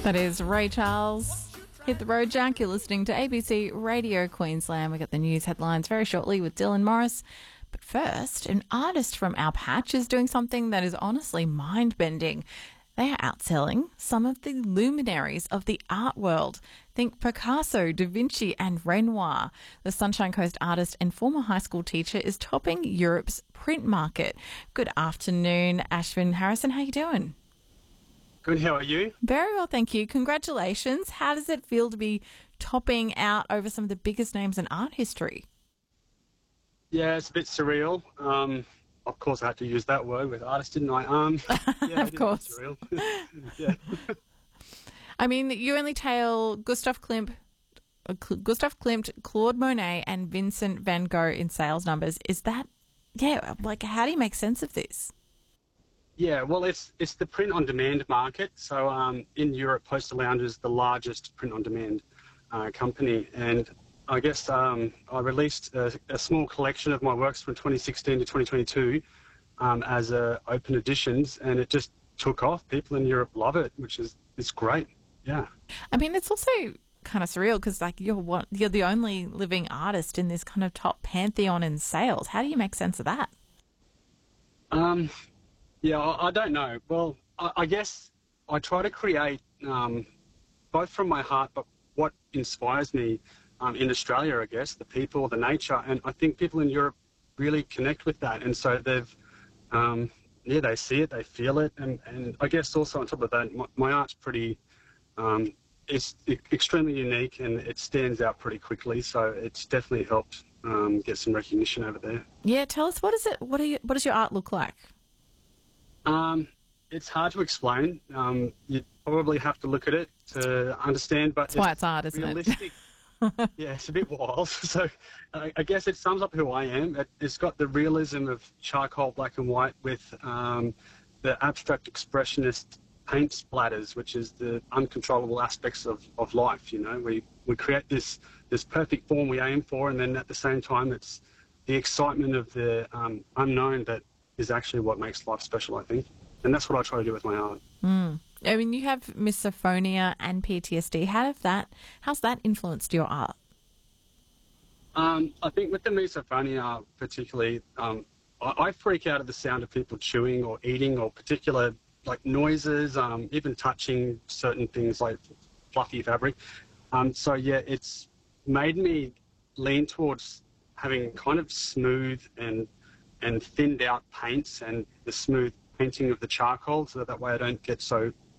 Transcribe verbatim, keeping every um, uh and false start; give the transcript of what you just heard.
That is Ray Charles. Hit the road, Jack. You're listening to A B C Radio Queensland. We got the news headlines very shortly with Dylan Morris. But first, an artist from our patch is doing something that is honestly mind-bending. They are outselling some of the luminaries of the art world. Think Picasso, Da Vinci and Renoir. The Sunshine Coast artist and former high school teacher is topping Europe's print market. Good afternoon, Ashvin Harrison. How you doing? Good, how are you? Very well, thank you. Congratulations. How does it feel to be topping out over some of the biggest names in art history? Yeah, it's a bit surreal. Um, of course, I had to use that word with artist, didn't I? Um, yeah, of course. Surreal. yeah. I mean, you only tail Gustav Klimt, uh, Gustav Klimt, Claude Monet, and Vincent van Gogh in sales numbers. Is that, yeah, like, how do you make sense of this? Yeah, well, it's it's the print-on-demand market. So um, in Europe, Poster Lounge is the largest print-on-demand uh, company. And I guess um, I released a, a small collection of my works from twenty sixteen to twenty twenty-two um, as uh, open editions, and it just took off. People in Europe love it, which is it's great. Yeah. I mean, it's also kind of surreal because, like, you're one, you're the only living artist in this kind of top pantheon in sales. How do you make sense of that? Um. Yeah, I, I don't know. Well, I, I guess I try to create um, both from my heart, but what inspires me um, in Australia, I guess, the people, the nature, and I think people in Europe really connect with that. And so they've, um, yeah, they see it, they feel it, and, and I guess also on top of that, my, my art's pretty, um, it's extremely unique and it stands out pretty quickly. So it's definitely helped um, get some recognition over there. Yeah, tell us, what is it? What are you, what does your art look like? Um, it's hard to explain. Um, you probably have to look at it to understand, but That's why it's art, isn't realistic. it? Yeah, it's a bit wild. So I, I guess it sums up who I am. It, it's got the realism of charcoal black and white with um, the abstract expressionist paint splatters, which is the uncontrollable aspects of, of life. You know, we, we create this, this perfect form we aim for, and then at the same time it's the excitement of the um, unknown that is actually what makes life special, I think. And that's what I try to do with my art. Mm. I mean, you have misophonia and P T S D. How have that, how's that influenced your art? Um, I think with the misophonia particularly, um, I, I freak out at the sound of people chewing or eating or particular like noises, um, even touching certain things like fluffy fabric. Um, so yeah, it's made me lean towards having kind of smooth and and thinned out paints and the smooth painting of the charcoal, so that, that way I don't get so